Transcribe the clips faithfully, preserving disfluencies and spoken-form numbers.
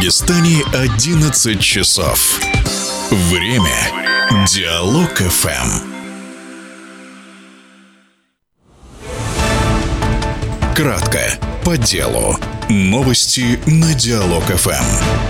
Дагестане одиннадцать часов. Время Диалог эф эм. Кратко, по делу. Новости на Диалог эф эм.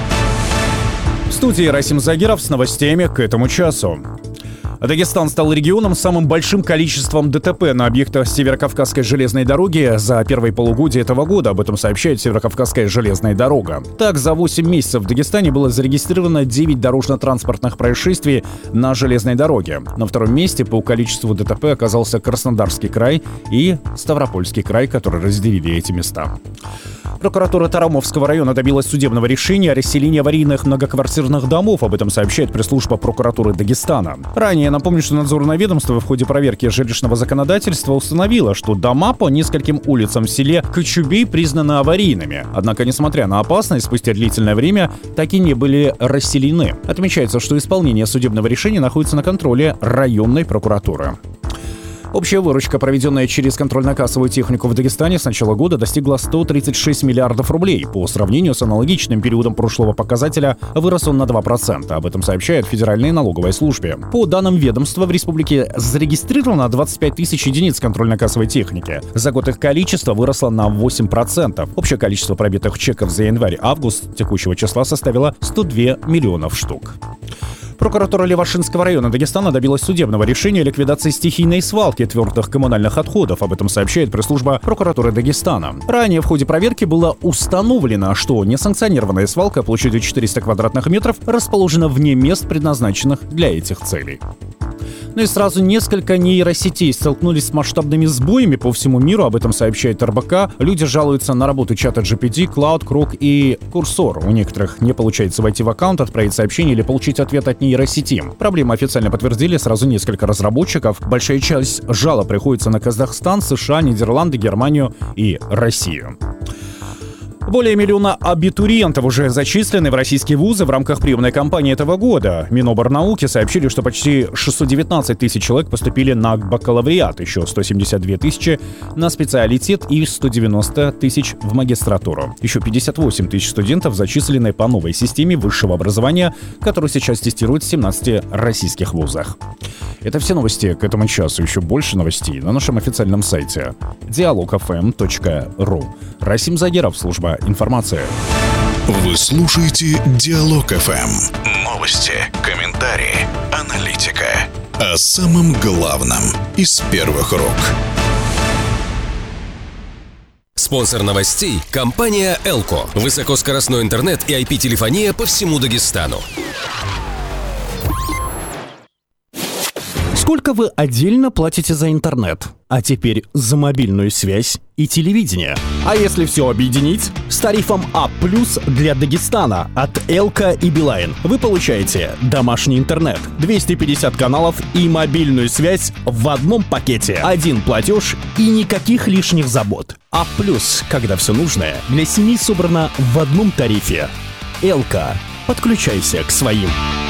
В студии Расим Загиров с новостями к этому часу. Дагестан стал регионом с самым большим количеством ДТП на объектах Северокавказской железной дороги за первые полугодие этого года. Об этом сообщает Северокавказская железная дорога. Так, за восемь месяцев в Дагестане было зарегистрировано девять дорожно-транспортных происшествий на железной дороге. На втором месте по количеству ДТП оказался Краснодарский край и Ставропольский край, которые разделили эти места. Прокуратура Тарамовского района добилась судебного решения о расселении аварийных многоквартирных домов. Об этом сообщает пресс-служба прокуратуры Дагестана. Ранее напомню, что надзорное ведомство в ходе проверки жилищного законодательства установило, что дома по нескольким улицам в селе Кочубей признаны аварийными. Однако, несмотря на опасность, спустя длительное время так и не были расселены. Отмечается, что исполнение судебного решения находится на контроле районной прокуратуры. Общая выручка, проведенная через контрольно-кассовую технику в Дагестане с начала года, достигла сто тридцать шесть миллиардов рублей. По сравнению с аналогичным периодом прошлого показателя вырос он на два процента. Об этом сообщает Федеральная налоговая служба. По данным ведомства, в республике зарегистрировано двадцать пять тысяч единиц контрольно-кассовой техники. За год их количество выросло на восемь процентов. Общее количество пробитых чеков за январь-август текущего числа составило сто два миллионов штук. Прокуратура Левашинского района Дагестана добилась судебного решения о ликвидации стихийной свалки твердых коммунальных отходов. Об этом сообщает пресс-служба прокуратуры Дагестана. Ранее в ходе проверки было установлено, что несанкционированная свалка площадью четыреста квадратных метров расположена вне мест, предназначенных для этих целей. Ну и сразу несколько нейросетей столкнулись с масштабными сбоями по всему миру. Об этом сообщает эр бэ ка. Люди жалуются на работу чата джи пи ти, Cloud, Крок и Курсор. У некоторых не получается войти в аккаунт, отправить сообщение или получить ответ от нейросети. Проблему официально подтвердили сразу несколько разработчиков. Большая часть жалоб приходится на Казахстан, США, Нидерланды, Германию и Россию. Более миллиона абитуриентов уже зачислены в российские вузы в рамках приемной кампании этого года. Миноборнауки сообщили, что почти шестьсот девятнадцать тысяч человек поступили на бакалавриат, еще сто семьдесят две тысячи на специалитет и сто девяносто тысяч в магистратуру. Еще пятьдесят восемь тысяч студентов зачислены по новой системе высшего образования, которую сейчас тестируют в семнадцати российских вузах. Это все новости к этому часу. Еще больше новостей на нашем официальном сайте диалог эф эм точка ру. Расим Загиров, служба информации. Вы слушаете Диалог эф эм. Новости, комментарии, аналитика. О самом главном из первых рук. Спонсор новостей – компания «Элко». Высокоскоростной интернет и ай пи-телефония по всему Дагестану. Сколько вы отдельно платите за интернет? А теперь за мобильную связь и телевидение. А если все объединить? С тарифом А плюс для Дагестана от Элко и Билайн вы получаете домашний интернет, двести пятьдесят каналов и мобильную связь в одном пакете. Один платеж и никаких лишних забот. А плюс, когда все нужное для семьи собрано в одном тарифе. Элко. Подключайся к своим.